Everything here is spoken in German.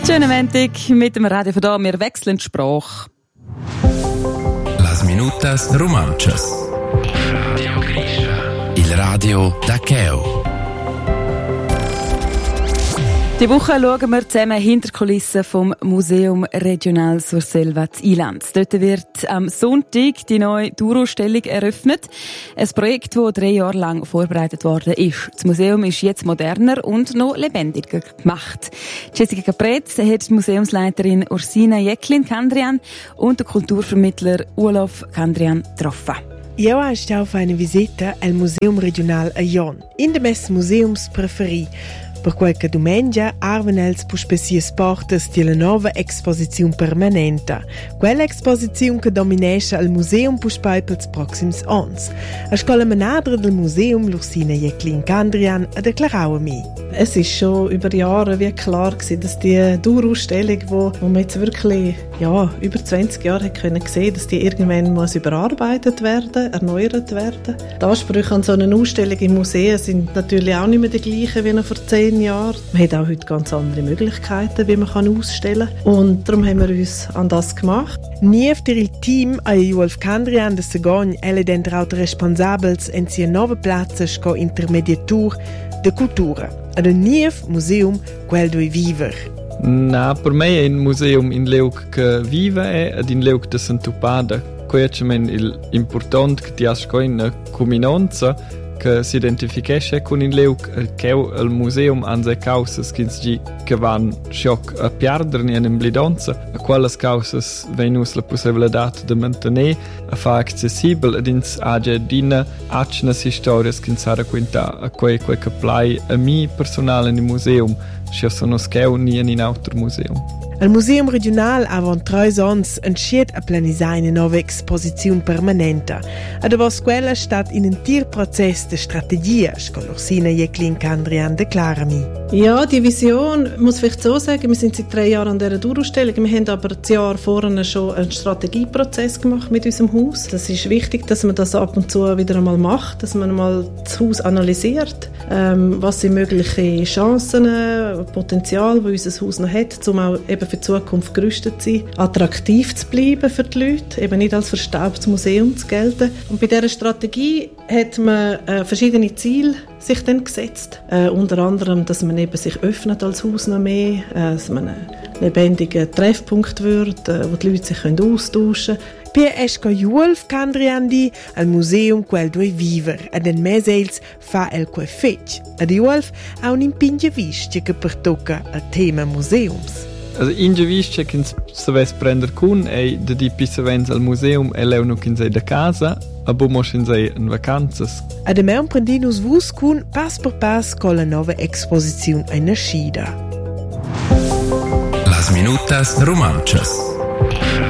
Schönen Montag mit dem Radio von da. Wir wechseln die Sprache. Las minutas romanchas. Il radio da Cheo. Die Woche schauen wir zusammen hinter die Kulissen vom Museum Regional Surselva zu Ilanz. Dort wird am Sonntag die neue Dauerausstellung eröffnet. Ein Projekt, das 3 Jahre lang vorbereitet worden ist. Das Museum ist jetzt moderner und noch lebendiger gemacht. Jessica Capretz hat die Museumsleiterin Ursina Jäcklin-Kandrian und den Kulturvermittler Olof Kandrian getroffen. Io sto auf eine Visita al Museum Regional a Jon, in de mes museums preferi. Per qualche domenica arven els puspessies portas di la nova exposizione permanente. Quella exposizione che dominesce al museum puspai pels proxims ans. A scola manadra del museum Ursina Jäcklin-Kandrian a declarau a mi. Es ist schon über Jahre wie klar gewesen, dass die Dauerausstellung, wo man jetzt wirklich über 20 Jahre hat können sehen, dass die irgendwann muss überarbeitet werden, erneuert werden. Die Ansprüche an so eine Ausstellung im Museum sind natürlich auch nicht mehr die gleichen wie noch vor 10 Jahren. Man hat auch heute ganz andere Möglichkeiten, wie man ausstellen kann. Und darum haben wir uns an das gemacht. Nief il team a Olof Kandrian de Segogn elle dentraut responsables en sia nova plazza sco intermediatur de cultura. Ad un nief museum quel doi viver. Na, per me è un museum in leuk che vive ed in leuk de s'entupada. Questo è importante che ti asco in combinanza che si identificasse con il leuk che il museum anse causas che van schoc a perdere in blidanza a quelle causas venus la possibilità di mantenere a fa accessibile ed ins age dina acnas historias che sara quinta a quei che plai a mi personale in museum che sono scheu ni in altro museum. Al Museum Regional avon 3 ans entschied a planisare una nova exposizione permanente. Ad avos quella stat in un Tierprozess de Strategie, sco Ursina Jäcklin-Kandrian declara mi. Ja, die Vision, muss vielleicht so sagen, wir sind seit 3 Jahren an dieser Dauerausstellung, wir haben aber das Jahr vorher schon einen Strategieprozess gemacht mit unserem Haus. Das ist wichtig, dass man das ab und zu wieder einmal macht, dass man mal das Haus analysiert, was sind mögliche Chancen, Potenzial, das unser Haus noch hat, um auch eben für die Zukunft gerüstet zu sein, attraktiv zu bleiben für die Leute, eben nicht als verstaubtes Museum zu gelten. Und bei dieser Strategie hat man verschiedene Ziele sich dann gesetzt. Unter anderem, dass man eben sich öffnet als Haus noch mehr, dass man ein lebendiger Treffpunkt wird, wo die Leute sich austauschen können. Per esco Olof Kandrian di al museum quel due viver, ad en mesels fa el quel fetch. Ad Olof ha un impinge visce che pertocca al tema museums. Also in Gevisce che se ves prender kun e de di pisavens al museum e leu no kin sei da casa, a bomos in sei in vacanzas. Ad em prendinus vus kun pas per pas con la nova exposizione a nascida. Las minutas romanchas.